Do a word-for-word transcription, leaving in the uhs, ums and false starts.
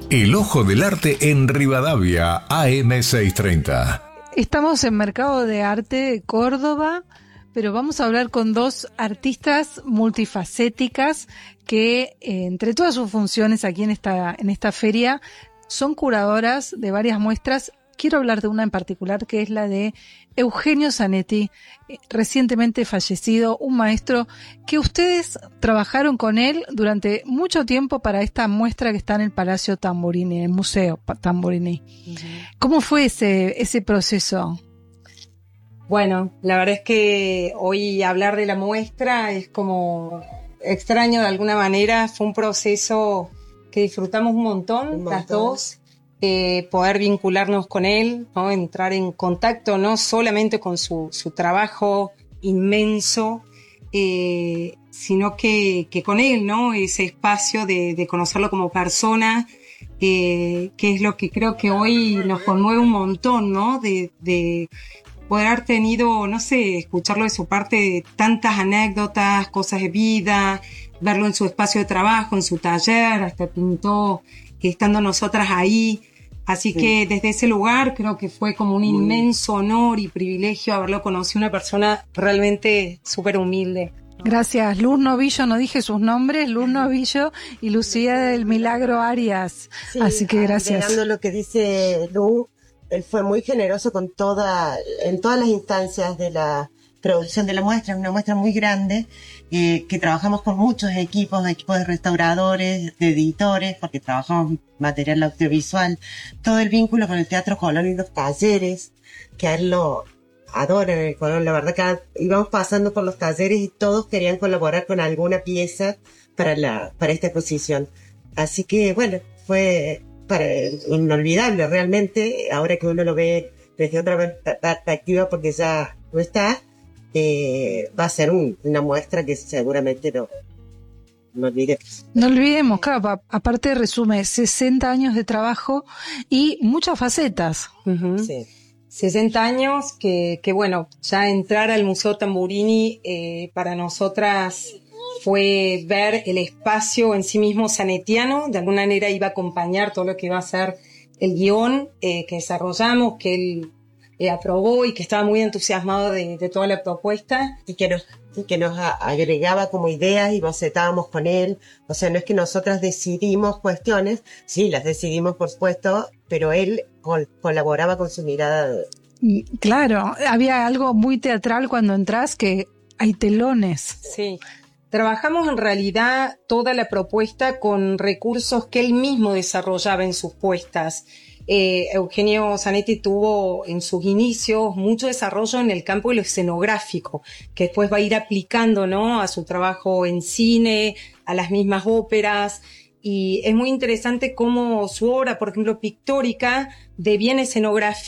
El Ojo del Arte en Rivadavia, A M seiscientos treinta. Estamos en Mercado de Arte de Córdoba, pero vamos a hablar con dos artistas multifacéticas que, eh, entre todas sus funciones aquí en esta, en esta feria, son curadoras de varias muestras. Quiero hablar de una en particular, que es la de Eugenio Zanetti, eh, recientemente fallecido, un maestro que ustedes trabajaron con él durante mucho tiempo para esta muestra que está en el Palacio Tamburini, en el Museo Tamburini. Uh-huh. ¿Cómo fue ese, ese proceso? Bueno, la verdad es que hoy hablar de la muestra es como extraño de alguna manera. Fue un proceso que disfrutamos un montón, un montón. Las dos. Eh, poder vincularnos con él, ¿no? Entrar en contacto no solamente con su, su trabajo inmenso, eh, sino que, que con él, ¿no? Ese espacio de, de conocerlo como persona, eh, que es lo que creo que hoy nos conmueve un montón, ¿no? De, de poder haber tenido, no sé, escucharlo de su parte, tantas anécdotas, cosas de vida, verlo en su espacio de trabajo, en su taller, hasta pintó estando nosotras ahí, así sí. Que desde ese lugar creo que fue como un Muy inmenso honor y privilegio haberlo conocido, una persona realmente súper humilde. Gracias. Luz Novillo, no dije sus nombres, Luz Novillo y Lucía del Milagro Arias, sí, así que gracias. Agregando lo que dice Luz, él fue muy generoso con toda, en todas las instancias de la producción de la muestra, es una muestra muy grande, eh, que trabajamos con muchos equipos, equipos de restauradores, de editores, porque trabajamos material audiovisual, todo el vínculo con el Teatro Colón y los talleres, que a él lo adora en el Colón. La verdad que íbamos pasando por los talleres y todos querían colaborar con alguna pieza para la, para esta exposición. Así que bueno, fue para, inolvidable realmente, ahora que uno lo ve desde otra perspectiva porque ya no está. Eh, va a ser un, una muestra que seguramente no, no olvidemos. No olvidemos, claro, aparte resume sesenta años de trabajo y muchas facetas. Uh-huh. Sí. sesenta años que, que bueno, ya entrar al Museo Tamburini eh, para nosotras fue ver el espacio en sí mismo zanetiano, de alguna manera iba a acompañar todo lo que iba a ser el guión eh, que desarrollamos, que él Eh, aprobó y que estaba muy entusiasmado de, de toda la propuesta. Y que nos, y que nos a, agregaba como ideas y bocetábamos con él. O sea, no es que nosotras decidimos cuestiones, sí, las decidimos por supuesto, pero él col- colaboraba con su mirada. Claro, había algo muy teatral cuando entras, que hay telones. Sí. Trabajamos en realidad toda la propuesta con recursos que él mismo desarrollaba en sus puestas. Eh, Eugenio Zanetti tuvo en sus inicios mucho desarrollo en el campo de lo escenográfico, que después va a ir aplicando, ¿no?, a su trabajo en cine, a las mismas óperas, y es muy interesante cómo su obra, por ejemplo, pictórica, de bien escenografía,